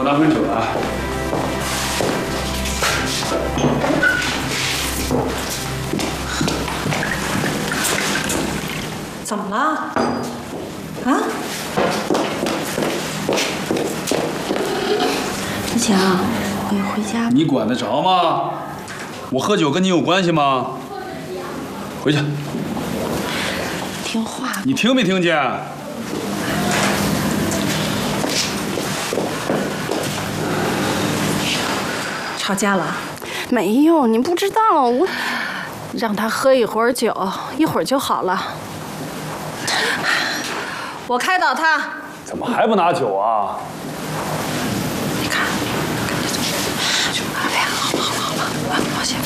咱回车啊。 怎么了？啊？ 志强，回家。 你管得着吗？我喝酒跟你有关系吗？回去。 听话。 你听没听见？ 吵架了？ 没有，你不知道，我让他喝一会儿酒，一会儿就好了。 我开导他。 怎么还不拿酒啊？ 你看，哎呀，好了，放心。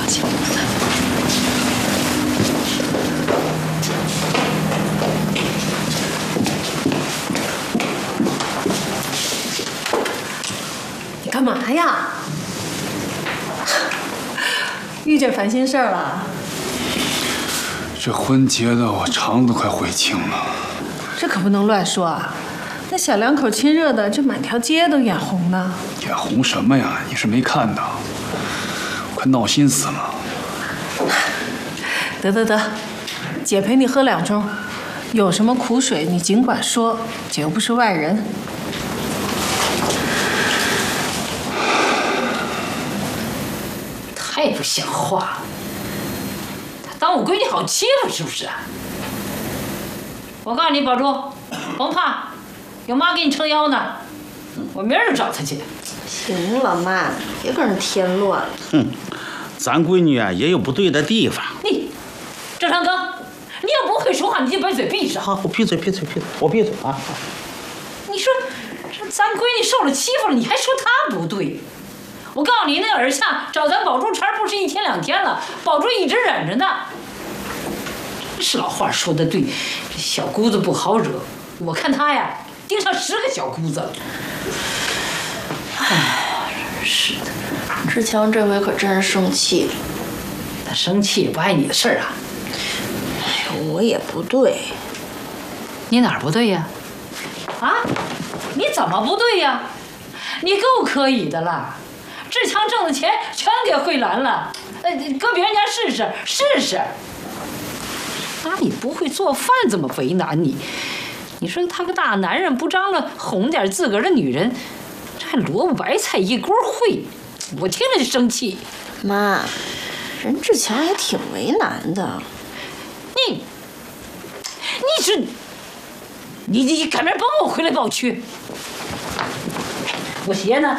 你干嘛呀？遇见烦心事儿了？ 这婚结的我肠子都快悔青了。 这可不能乱说啊！那小两口亲热的，这满条街都眼红呢。 眼红什么呀？你是没看到，快闹心死了。 得，姐陪你喝2盅，有什么苦水你尽管说，姐又不是外人。 太不像话了！他当我闺女好欺负是不是？我告诉你，宝珠，甭怕，有妈给你撑腰呢。我明儿就找他去。 行了，妈，别跟人添乱了。 哼，咱闺女啊也有不对的地方。 你，郑长庚，你要不会说话，你就把嘴闭上。 好，我闭嘴，我闭嘴啊！ 你说，这咱闺女受了欺负了，你还说她不对？我告诉你，那尔夏找咱宝珠茬不是1天2天了，宝珠一直忍着呢。是老话说的对，这小姑子不好惹。我看她呀，盯上10个小姑子了。 哎，真是的，志强这回可真是生气了。 他生气也不碍你的事儿啊。 哎呦，我也不对。 你哪儿不对呀？啊？你怎么不对呀？你够可以的了。志强挣的钱全给慧兰了，搁别人家试试。那你不会做饭，怎么为难你？你说他个大男人不张罗哄点自个儿的女人，这还萝卜白菜一锅烩，我听着就生气。 妈，人志强也挺为难的。 你赶明儿甭给我回来抱屈。我鞋呢？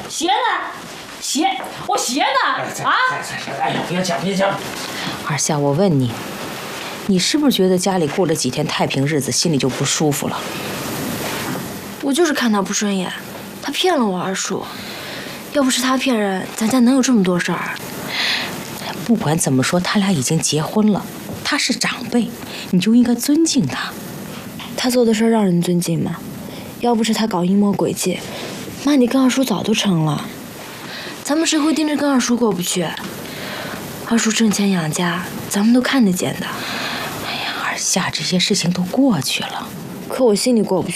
我鞋呢？啊！ 哎呀，别讲。 二夏，我问你，你是不是觉得家里过了几天太平日子，心里就不舒服了？ 我就是看他不顺眼，他骗了我二叔。要不是他骗人，咱家能有这么多事儿？ 不管怎么说，他俩已经结婚了，他是长辈，你就应该尊敬他。 他做的事儿让人尊敬吗？要不是他搞阴谋诡计，妈，你跟二叔早都成了。咱们谁会盯着跟二叔过不去？二叔挣钱养家，咱们都看得见的。 哎呀，二夏，这些事情都过去了。 可我心里过不去。